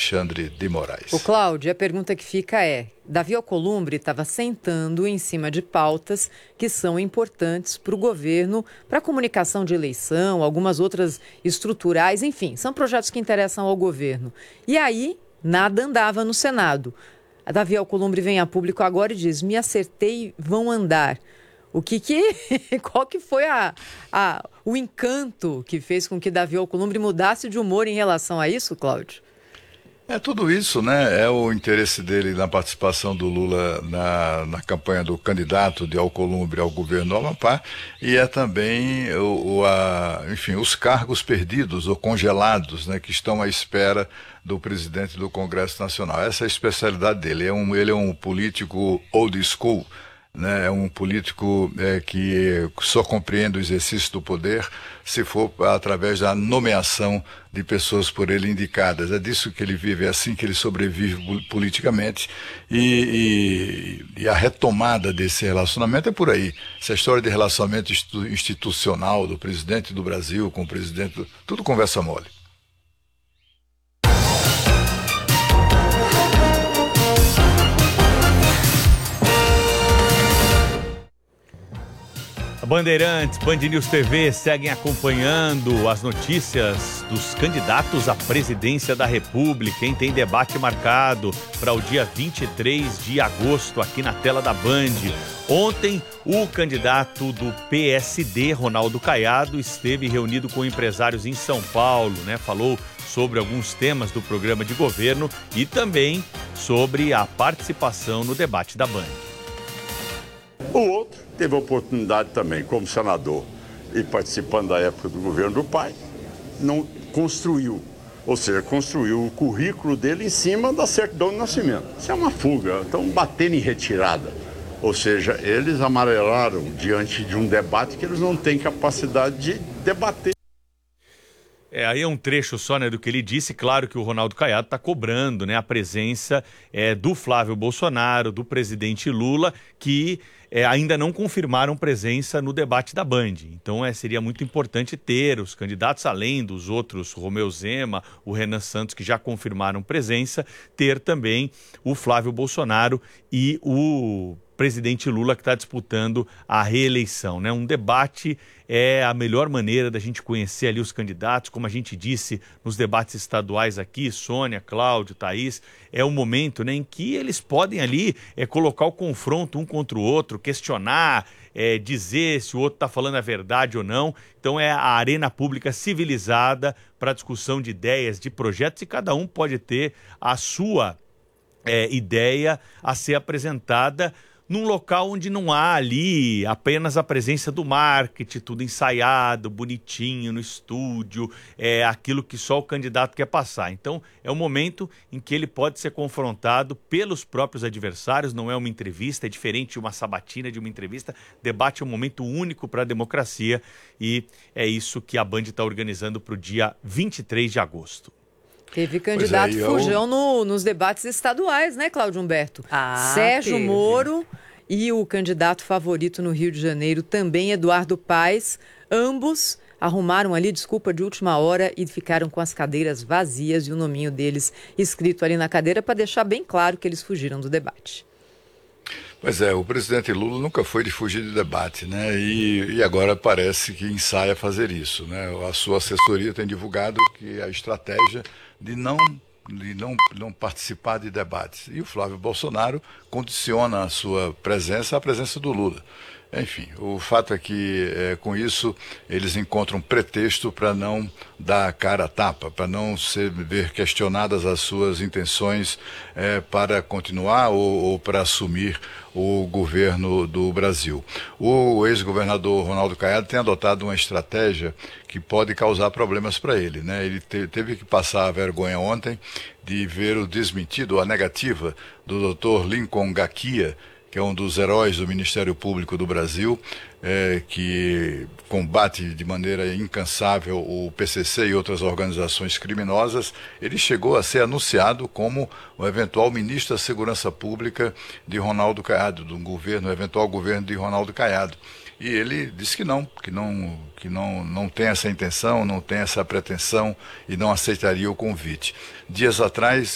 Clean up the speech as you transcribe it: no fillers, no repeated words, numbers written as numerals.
Alexandre de Moraes. O Cláudio, a pergunta que fica é: Davi Alcolumbre estava sentando em cima de pautas que são importantes para o governo, para a comunicação de eleição, algumas outras estruturais, enfim, são projetos que interessam ao governo. E aí, nada andava no Senado. A Davi Alcolumbre vem a público agora e diz: me acertei, vão andar. Qual que foi o encanto que fez com que Davi Alcolumbre mudasse de humor em relação a isso, Cláudio? É tudo isso, né? É o interesse dele na participação do Lula na campanha do candidato de Alcolumbre ao governo do Amapá, e é também enfim, os cargos perdidos ou congelados, né, que estão à espera do presidente do Congresso Nacional. Essa é a especialidade dele. Ele é um político old school, né? É um político que só compreende o exercício do poder se for através da nomeação de pessoas por ele indicadas. É disso que ele vive, é assim que ele sobrevive politicamente, e a retomada desse relacionamento é por aí. Essa história de relacionamento institucional do presidente do Brasil com o presidente, tudo conversa mole. Bandeirantes, Band News TV seguem acompanhando as notícias dos candidatos à presidência da República. Quem tem debate marcado para o dia 23 de agosto aqui na tela da Band. Ontem, o candidato do PSD, Ronaldo Caiado, esteve reunido com empresários em São Paulo, né? Falou sobre alguns temas do programa de governo e também sobre a participação no debate da Band. O outro teve a oportunidade também, como senador e participando da época do governo do pai, não construiu, ou seja, construiu o currículo dele em cima da certidão de nascimento. Isso é uma fuga, estão batendo em retirada. Ou seja, eles amarelaram diante de um debate que eles não têm capacidade de debater. Aí é um trecho só, né, do que ele disse. Claro que o Ronaldo Caiado está cobrando, né, a presença do Flávio Bolsonaro, do presidente Lula, que ainda não confirmaram presença no debate da Band. Então seria muito importante ter os candidatos, além dos outros, Romeu Zema, o Renan Santos, que já confirmaram presença, ter também o Flávio Bolsonaro e o presidente Lula, que está disputando a reeleição, né? Um debate é a melhor maneira da gente conhecer ali os candidatos, como a gente disse nos debates estaduais aqui, Sônia, Cláudio, Thaís, é um momento, né, em que eles podem ali colocar o confronto um contra o outro, questionar, dizer se o outro está falando a verdade ou não. Então é a arena pública civilizada para discussão de ideias, de projetos, e cada um pode ter a sua ideia a ser apresentada num local onde não há ali apenas a presença do marketing, tudo ensaiado, bonitinho no estúdio, aquilo que só o candidato quer passar. Então, é um momento em que ele pode ser confrontado pelos próprios adversários, não é uma entrevista, é diferente de uma sabatina, de uma entrevista. Debate é um momento único para a democracia, e é isso que a Band está organizando para o dia 23 de agosto. Teve candidato fujão nos debates estaduais, né, Cláudio Humberto? Sérgio Moro e o candidato favorito no Rio de Janeiro, também Eduardo Paes, ambos arrumaram ali desculpa de última hora e ficaram com as cadeiras vazias e o nominho deles escrito ali na cadeira para deixar bem claro que eles fugiram do debate. Pois é, o presidente Lula nunca foi de fugir de debate, né? E agora parece que ensaia fazer isso, né? A sua assessoria tem divulgado que a estratégia de não participar de debates. E o Flávio Bolsonaro condiciona a sua presença à presença do Lula. Enfim, o fato é que com isso eles encontram pretexto para não dar a cara a tapa, para não ver questionadas as suas intenções para continuar ou para assumir o governo do Brasil. O ex-governador Ronaldo Caiado tem adotado uma estratégia que pode causar problemas para ele, né? Ele teve que passar a vergonha ontem de ver o desmentido, a negativa do Dr. Lincoln Gakia, que é um dos heróis do Ministério Público do Brasil, que combate de maneira incansável o PCC e outras organizações criminosas. Ele chegou a ser anunciado como o eventual ministro da Segurança Pública de Ronaldo Caiado, do governo, o eventual governo de Ronaldo Caiado. E ele disse que não tem essa intenção, não tem essa pretensão e não aceitaria o convite. Dias atrás,